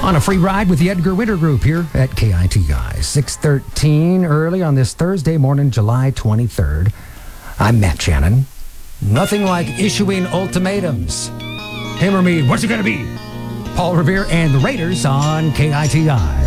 On a free ride with the Edgar Winter Group here at KITI. 6:13 early on this Thursday morning, July 23rd. I'm Matt Shannon. Nothing like issuing ultimatums. Him or me, what's it going to be? Paul Revere and the Raiders on KITI.